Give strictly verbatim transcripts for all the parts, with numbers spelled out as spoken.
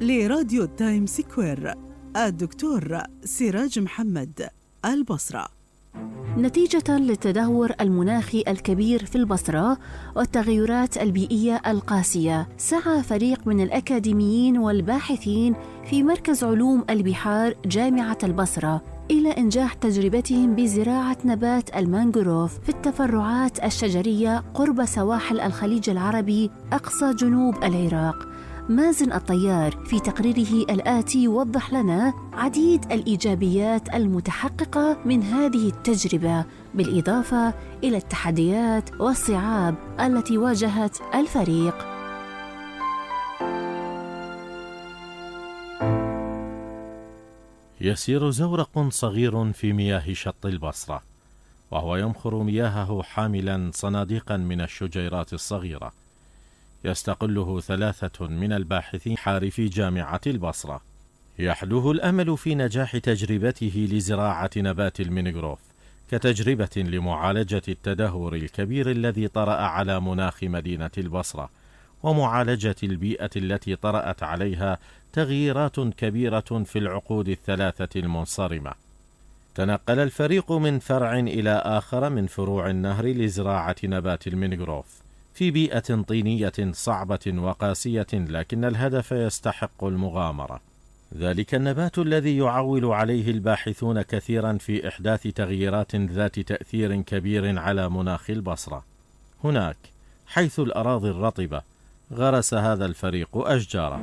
لراديو تايم سكوير الدكتور سراج محمد، البصرة. نتيجة للتدهور المناخي الكبير في البصرة والتغيرات البيئية القاسية، سعى فريق من الأكاديميين والباحثين في مركز علوم البحار جامعة البصرة إلى إنجاح تجربتهم بزراعة نبات المانغروف في التفرعات الشجرية قرب سواحل الخليج العربي أقصى جنوب العراق. مازن الطيار في تقريره الآتي يوضح لنا عديد الإيجابيات المتحققة من هذه التجربة، بالإضافة إلى التحديات والصعاب التي واجهت الفريق. يسير زورق صغير في مياه شط البصرة، وهو يمخر مياهه حاملا صناديقا من الشجيرات الصغيرة. يستقله ثلاثة من الباحثين حار في جامعة البصرة. يحلوه الأمل في نجاح تجربته لزراعة نبات المانغروف كتجربة لمعالجة التدهور الكبير الذي طرأ على مناخ مدينة البصرة، ومعالجة البيئة التي طرأت عليها تغييرات كبيرة في العقود الثلاثة المنصرمة. تنقل الفريق من فرع إلى آخر من فروع النهر لزراعة نبات المانغروف في بيئة طينية صعبة وقاسية، لكن الهدف يستحق المغامرة. ذلك النبات الذي يعول عليه الباحثون كثيرا في إحداث تغييرات ذات تأثير كبير على مناخ البصرة. هناك حيث الأراضي الرطبة غرس هذا الفريق أشجاره.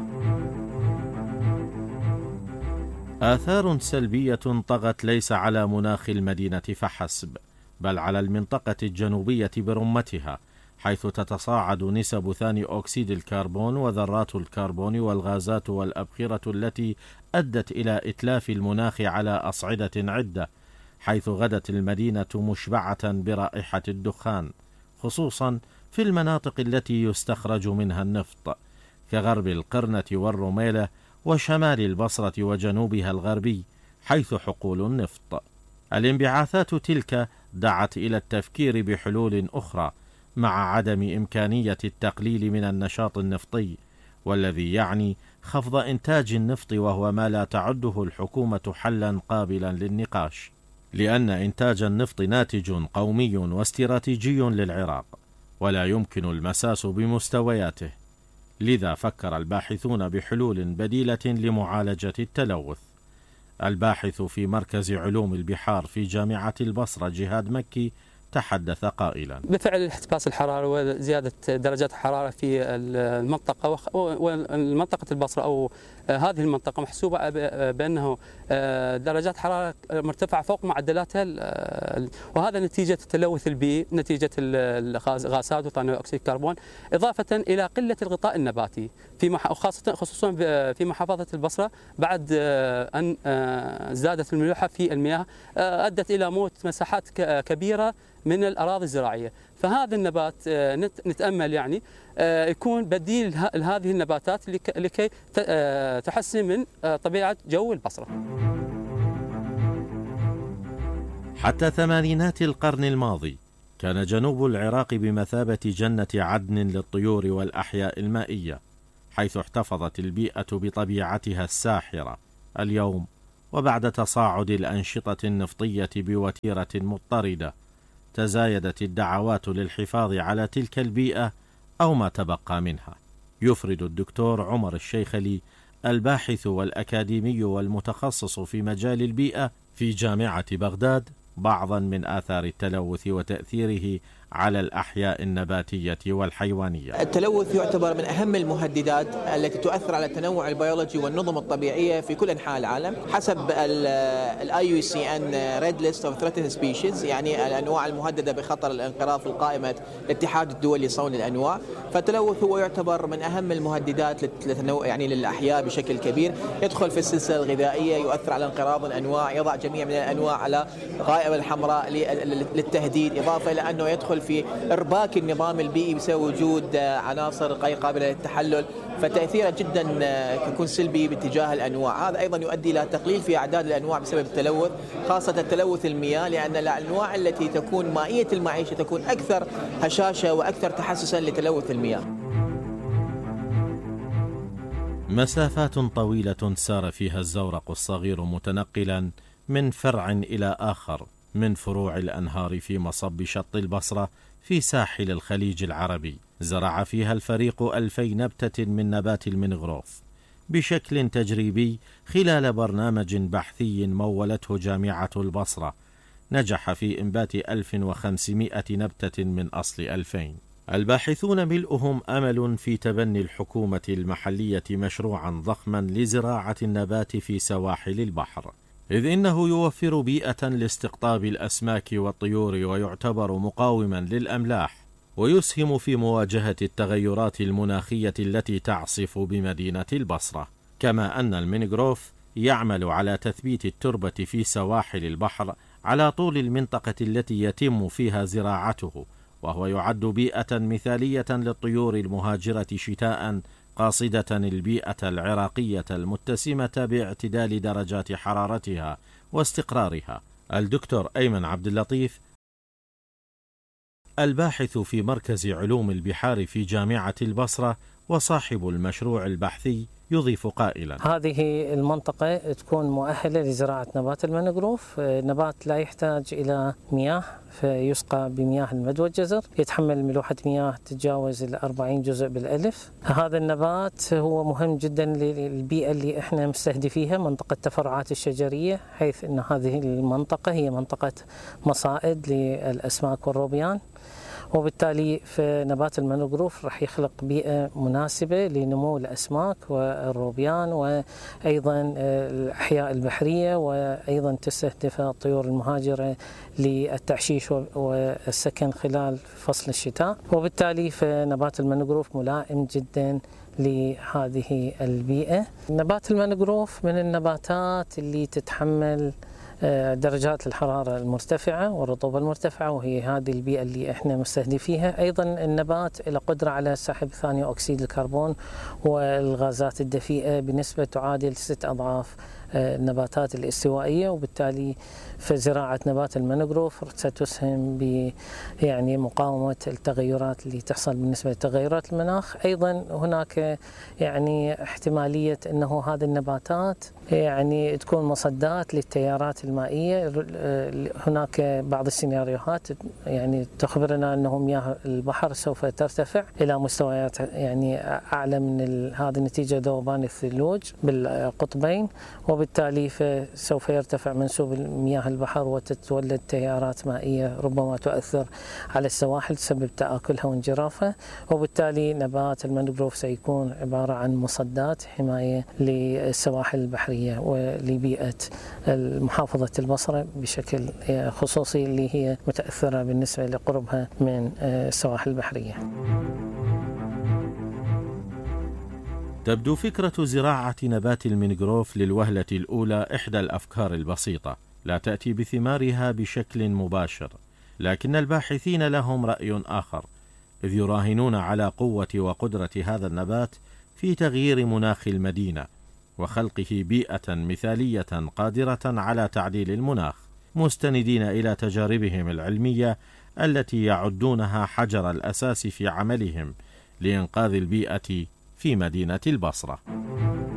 آثار سلبية طغت ليس على مناخ المدينة فحسب، بل على المنطقة الجنوبية برمتها، حيث تتصاعد نسب ثاني أكسيد الكربون وذرات الكربون والغازات والأبخرة التي أدت إلى إتلاف المناخ على أصعدة عدة، حيث غدت المدينة مشبعة برائحة الدخان، خصوصا في المناطق التي يستخرج منها النفط كغرب القرنة والرميلة وشمال البصرة وجنوبها الغربي حيث حقول النفط. الانبعاثات تلك دعت إلى التفكير بحلول أخرى مع عدم إمكانية التقليل من النشاط النفطي، والذي يعني خفض إنتاج النفط، وهو ما لا تعده الحكومة حلا قابلا للنقاش، لأن إنتاج النفط ناتج قومي واستراتيجي للعراق ولا يمكن المساس بمستوياته. لذا فكر الباحثون بحلول بديلة لمعالجة التلوث. الباحث في مركز علوم البحار في جامعة البصرة جهاد مكي تحدث قائلا: بفعل احتباس الحرارة وزيادة درجات الحرارة في المنطقة، ومنطقة البصرة أو هذه المنطقة محسوبة بأنه درجات حرارة مرتفعة فوق معدلاتها، وهذا نتيجة التلوث البيئي، نتيجة الغازات وثاني أكسيد الكربون، إضافة إلى قلة الغطاء النباتي في خاصة خصوصا في محافظة البصرة بعد أن زادت الملوحة في المياه أدت إلى موت مساحات كبيرة من الأراضي الزراعية. فهذا النبات نتأمل يعني يكون بديل لهذه النباتات لكي تحسن من طبيعة جو البصرة. حتى ثمانينات القرن الماضي كان جنوب العراق بمثابة جنة عدن للطيور والأحياء المائية، حيث احتفظت البيئة بطبيعتها الساحرة. اليوم وبعد تصاعد الأنشطة النفطية بوتيرة مضطردة، تزايدت الدعوات للحفاظ على تلك البيئة أو ما تبقى منها. يفرد الدكتور عمر الشيخلي الباحث والأكاديمي والمتخصص في مجال البيئة في جامعة بغداد بعضا من آثار التلوث وتأثيره على الأحياء النباتية والحيوانية. التلوث يعتبر من أهم المهددات التي تؤثر على التنوع البيولوجي والنظم الطبيعية في كل أنحاء العالم حسب ال آي يو سي إن Red List of Threatened Species، يعني الأنواع المهددة بخطر الانقراض في قائمة الاتحاد الدولي لصون الأنواع. فالتلوث هو يعتبر من أهم المهددات للتنوع يعني للأحياء بشكل كبير، يدخل في السلسلة الغذائية، يؤثر على انقراض الأنواع، يضع جميع من الأنواع على غائبة الحمراء للتهديد، إضافة إلى أنه يدخل في إرباك النظام البيئي بسبب وجود عناصر غير قابلة للتحلل، فتأثيره جدا يكون سلبي باتجاه الأنواع. هذا أيضا يؤدي إلى تقليل في أعداد الأنواع بسبب التلوث، خاصة تلوث المياه، لأن الأنواع التي تكون مائية المعيشة تكون أكثر هشاشة وأكثر تحسسا لتلوث المياه. مسافات طويلة سار فيها الزورق الصغير متنقلا من فرع إلى آخر من فروع الأنهار في مصب شط البصرة في ساحل الخليج العربي. زرع فيها الفريق ألفي نبتة من نبات المنغروف بشكل تجريبي خلال برنامج بحثي مولته جامعة البصرة. نجح في إنبات ألف وخمسمائة نبتة من أصل ألفين. الباحثون ملؤهم أمل في تبني الحكومة المحلية مشروعا ضخما لزراعة النبات في سواحل البحر، إذ إنه يوفر بيئة لاستقطاب الأسماك والطيور ويعتبر مقاوما للأملاح، ويسهم في مواجهة التغيرات المناخية التي تعصف بمدينة البصرة. كما أن المنغروف يعمل على تثبيت التربة في سواحل البحر على طول المنطقة التي يتم فيها زراعته، وهو يعد بيئة مثالية للطيور المهاجرة شتاء قاصدة البيئة العراقية المتسمة باعتدال درجات حرارتها واستقرارها. الدكتور أيمن عبد اللطيف الباحث في مركز علوم البحار في جامعة البصرة وصاحب المشروع البحثي يضيف قائلا: هذه المنطقة تكون مؤهلة لزراعة نبات المنغروف. نبات لا يحتاج إلى مياه، فيسقى بمياه المد والجزر، يتحمل ملوحة مياه تتجاوز الأربعين جزء بالألف. هذا النبات هو مهم جدا للبيئة اللي احنا مستهدفيها، منطقة تفرعات الشجرية، حيث أن هذه المنطقة هي منطقة مصائد للأسماك والروبيان، وبالتالي فنبات المنغروف راح يخلق بيئة مناسبة لنمو الأسماك والروبيان وأيضا الأحياء البحرية، وأيضا تستهدف الطيور المهاجرة للتعشيش والسكن خلال فصل الشتاء. وبالتالي فنبات المنغروف ملائم جدا لهذه البيئة. نبات المنغروف من النباتات اللي تتحمل درجات الحرارة المرتفعة والرطوبة المرتفعة، وهي هذه البيئة اللي احنا مستهدفيها. أيضا النبات له قدرة على سحب ثاني أكسيد الكربون والغازات الدفيئة بنسبة تعادل ست أضعاف النباتات الاستوائية، وبالتالي فزراعة نبات المنغروف ستسهم ب يعني مقاومة التغيرات اللي تحصل بالنسبة لتغيرات المناخ. أيضا هناك يعني احتمالية أنه هذه النباتات يعني تكون مصدات للتيارات المائية. هناك بعض السيناريوهات يعني تخبرنا أنه مياه البحر سوف ترتفع إلى مستويات يعني أعلى من هذه نتيجة ذوبان الثلوج بالقطبين، وبالتالي فسوف يرتفع منسوب مياه البحر وتتولد تيارات مائية ربما تؤثر على السواحل تسبب تآكلها وانجرافها. وبالتالي نبات المنغروف سيكون عبارة عن مصدات حماية للسواحل البحرية ولبيئة محافظة البصرة بشكل خصوصي، اللي هي متأثرة بالنسبة لقربها من السواحل البحرية. تبدو فكرة زراعة نبات المنغروف للوهلة الأولى إحدى الأفكار البسيطة، لا تأتي بثمارها بشكل مباشر، لكن الباحثين لهم رأي آخر، إذ يراهنون على قوة وقدرة هذا النبات في تغيير مناخ المدينة وخلقه بيئة مثالية قادرة على تعديل المناخ، مستندين إلى تجاربهم العلمية التي يعدونها حجر الأساس في عملهم لإنقاذ البيئة في مدينة البصرة.